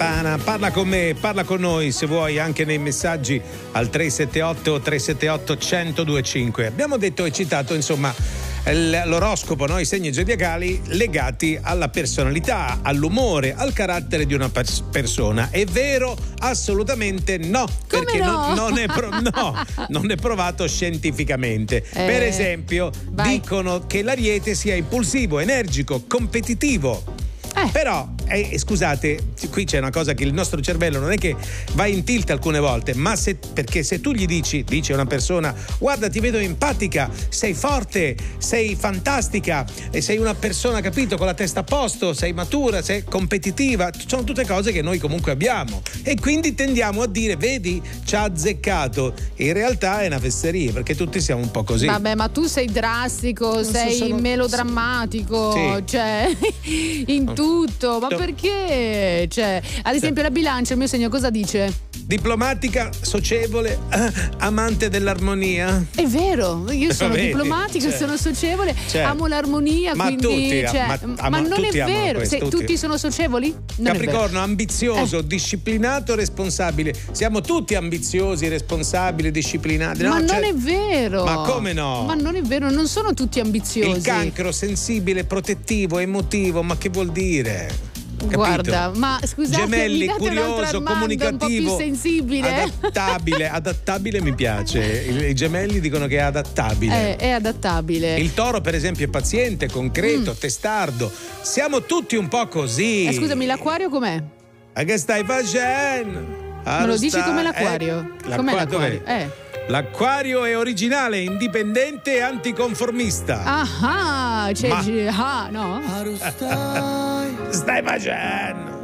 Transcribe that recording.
Parla con me, parla con noi se vuoi anche nei messaggi al 378-378-1025. Abbiamo detto e citato insomma l'oroscopo, no? I segni zodiacali legati alla personalità, all'umore, al carattere di una persona. È vero? Assolutamente no. Come perché no? non è provato scientificamente. Per esempio, dicono che l'Ariete sia impulsivo, energico, competitivo. Però, scusate, qui c'è una cosa che il nostro cervello non è che va in tilt alcune volte, ma perché se tu gli dici a una persona: guarda, ti vedo empatica, sei forte, sei fantastica e sei una persona, capito, con la testa a posto, sei matura, sei competitiva, sono tutte cose che noi comunque abbiamo e quindi tendiamo a dire: vedi, ci ha azzeccato. In realtà è una fesseria, perché tutti siamo un po' così. Vabbè, ma tu sei drastico, sei melodrammatico, sì. Cioè in tutto, ma perché? Cioè, ad esempio la bilancia, il mio segno cosa dice? Diplomatica, socievole, amante dell'armonia. È vero, io sono diplomatica, sono socievole, amo l'armonia, ma quindi tutti, ma non tutti è vero, questo, tutti sono socievoli? Non Capricorno, ambizioso, disciplinato, responsabile. Siamo tutti ambiziosi, responsabili, disciplinati. Ma non è vero. Ma come no? Ma non è vero, non sono tutti ambiziosi. Il Cancro, sensibile, protettivo, emotivo, ma che vuol dire? Capito? Guarda, ma scusate, Gemelli, mi date curioso, comunicativo, un po' più sensibile. Adattabile mi piace. I gemelli dicono che è adattabile. È adattabile. Il Toro, per esempio, è paziente, concreto, testardo. Siamo tutti un po' così. Scusami, l'Acquario com'è? Ma che stai facendo? Me lo dici come l'Acquario? Com'è l'Acquario? L'Acquario è originale, indipendente e anticonformista. No? Stai facendo?